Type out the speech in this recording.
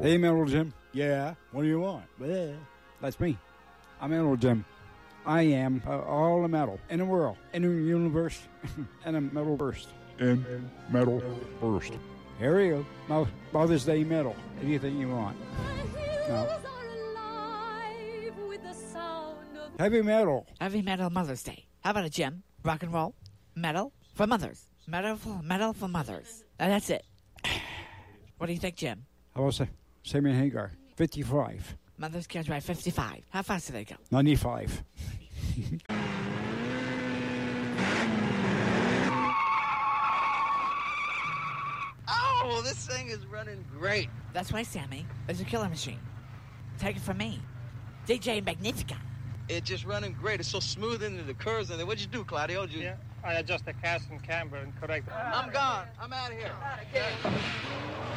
Hey, Metal Jim. Yeah, what do you want? Bleh. That's me. I'm Metal Jim. I am all the metal in the world, in the universe, and a metal burst. In metal burst. Here we go. Mother's Day metal. Anything you want. No. Heavy metal. Heavy metal Mother's Day. How about it, Jim? Rock and roll? Metal? For mothers. Metal for mothers. And that's it. What do you think, Jim? How about Sammy Hagar? 55. Mothers can't drive 55. How fast do they go? 95. Oh, this thing is running great. That's right, Sammy. It's a killer machine. Take it from me. DJ Magnifica. It's just running great. It's so smooth into the curves. And what'd you do, Claudio? Yeah, I adjust the cast and camber and correct. I'm gone. I'm out of here.